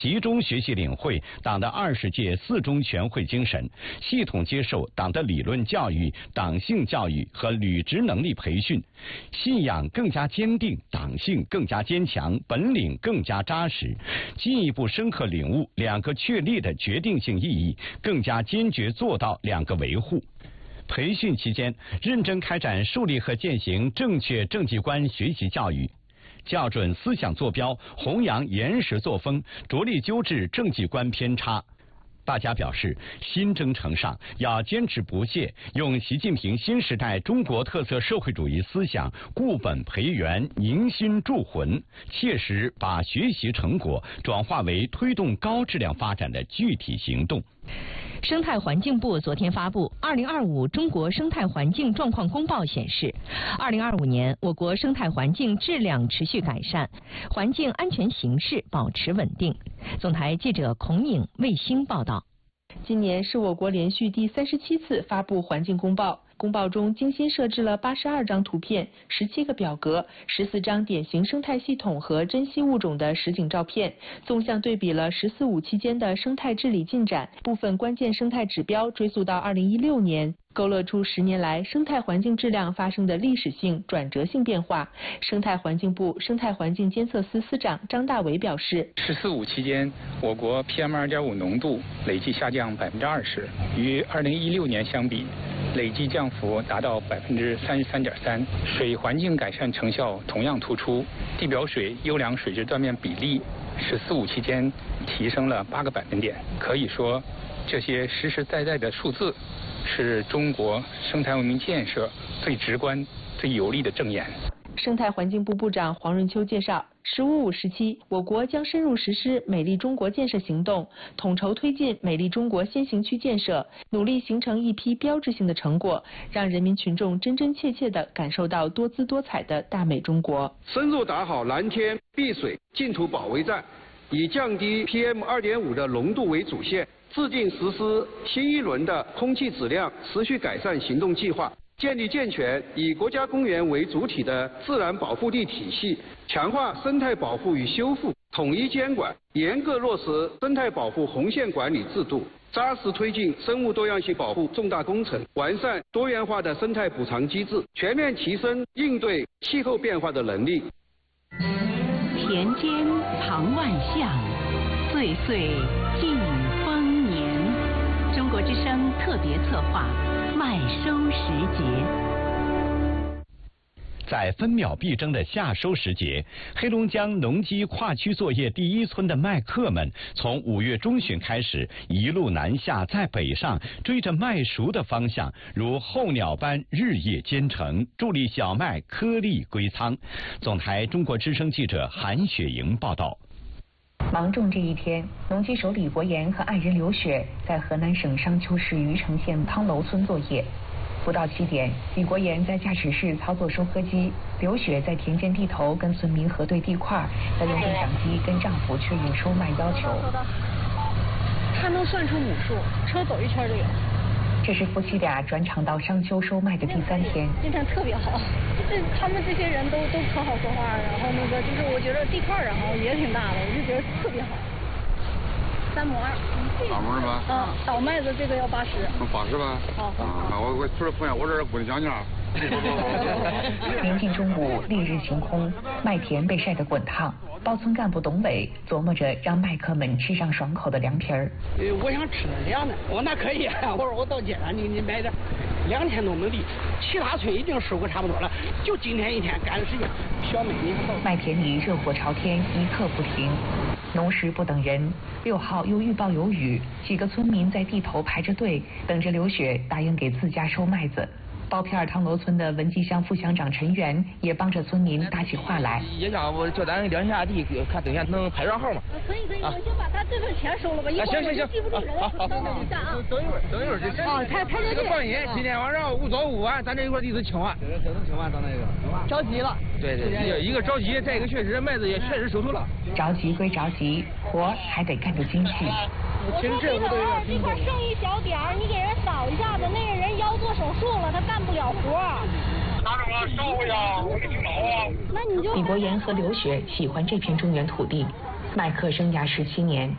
集中学习领会党的20届4中全会精神，系统接受党的理论教育、党性教育和履职能力培训，信仰更加坚定，党性更加坚强，本领更加扎实，进一步深刻领悟2个确立的决定性意义，更加坚决做到2个维护。培训期间，认真开展树立和践行正确政绩观学习教育，校准思想坐标，弘扬严实作风，着力纠治政绩观偏差。大家表示，新征程上要坚持不懈，用习近平新时代中国特色社会主义思想固本培元、凝心铸魂，切实把学习成果转化为推动高质量发展的具体行动。 生态环境部昨天发布《2025中国生态环境状况公报》显示，2025年我国生态环境质量持续改善，环境安全形势保持稳定。总台记者孔颖、卫星报道。 今年是我国连续第37次发布环境公报。公报中精心设置了82张图片、17个表格、14张典型生态系统和珍稀物种的实景照片，纵向对比了“十四五”期间的生态治理进展，部分关键生态指标追溯到2016年，勾勒出10年来生态环境质量发生的历史性、转折性变化。生态环境部生态环境监测司司长张大伟表示，“ 十四五”期间，我国 PM2.5 浓度累计下降20%，与2016年相比，累计降幅达到33.3%，水环境改善成效同样突出，地表水优良水质断面比例“14五”期间提升了8个百分点。可以说，这些实实在在的数字是中国生态文明建设最直观、最有力的证言。 生态环境部部长黄润秋介绍，“15·5”时期，我国将深入实施美丽中国建设行动，统筹推进美丽中国先行区建设，努力形成一批标志性的成果，让人民群众真真切切地感受到多姿多彩的大美中国。 深入打好蓝天、碧水、净土保卫战，以降低 PM2.5 的浓度为主线，制定实施新一轮的空气质量持续改善行动计划。建立健全以国家公园为主体的自然保护地体系，强化生态保护与修复，统一监管，严格落实生态保护红线管理制度，扎实推进生物多样性保护重大工程，完善多元化的生态补偿机制，全面提升应对气候变化的能力。 田间藏万象，岁岁尽丰年。中国之声特别策划。麦收时节， 在分秒必争的夏收时节，黑龙江农机跨区作业第1村的麦客们，从5月中旬开始，一路南下，再北上，追着麦熟的方向，如候鸟般日夜兼程，助力小麦颗粒归仓。总台中国之声记者韩雪莹报道。 芒种这一天，农机手李国岩和爱人刘雪在河南省商丘市虞城县汤楼村作业。不到7点，李国岩在驾驶室操作收割机，刘雪在田间地头跟村民核对地块，再用对讲机跟丈夫确认收麦要求。 他能算出亩数，车走一圈就有。 这是夫妻俩转场到商丘收麦的第3天。 今天特别好，他们这些人都可好说话，然后就是我觉得地块然后也挺大的，我就觉得特别好。3亩2。 3亩是吧？ 倒麦子这个要80。 80吧？好。我除了朋友，我这不能讲价。 临近中午，烈日晴空，麦田被晒得滚烫。包村干部董伟琢磨着让麦客们吃上爽口的凉皮儿。 我想吃凉的，我那可以。我说我到街上你买点，2000多亩地，其他村已经收割差不多了，就今天一天赶的时间。小妹你看， 麦田里热火朝天，一刻不停。农时不等人，6号又预报有雨，几个村民在地头排着队，等着刘雪答应给自家收麦子。包皮尔汤楼村的文集乡副乡长陈元也帮着村民打起话来。 也想我叫咱量下地，看等下能排上号吗？ 可以，我先把他这份钱收了吧。 行， 记不住人。好，等一会儿就。 排着队。 放心，今天晚上5早5晚，咱这一块地都清完。 都清完，咱那个。着急了。 对，一个着急，再一个确实麦子也确实收透了。 着急归着急，活还得干得精细。 我说这块剩一小点儿，你给人扫一下子，那个人腰做手术了，他干不了活。 拿着我收回去，我给你找啊。 那你就。 李国岩和刘雪喜欢这片中原土地，麦客生涯17年，